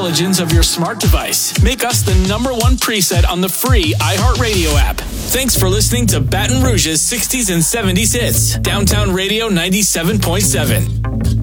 intelligence of your smart device. Make us the #1 preset on the free iHeartRadio app. Thanks for listening to Baton Rouge's 60s and 70s hits. Downtown Radio 97.7.